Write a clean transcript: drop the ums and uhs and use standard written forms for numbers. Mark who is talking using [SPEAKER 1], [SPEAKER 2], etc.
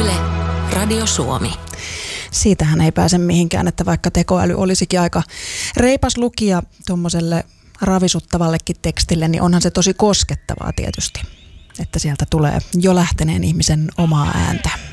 [SPEAKER 1] Yle, Radio Suomi.
[SPEAKER 2] Siitähän ei pääse mihinkään, että vaikka tekoäly olisikin aika reipas lukija tuommoiselle ravisuttavallekin tekstille, niin onhan se tosi koskettavaa tietysti, että sieltä tulee jo lähteneen ihmisen omaa ääntä.